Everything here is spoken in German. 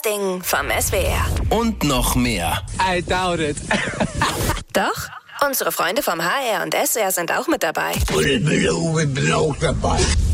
Ding vom SWR. Und noch mehr. I doubt it. Doch, unsere Freunde vom HR und SWR sind auch mit dabei. Und ich bin auch dabei.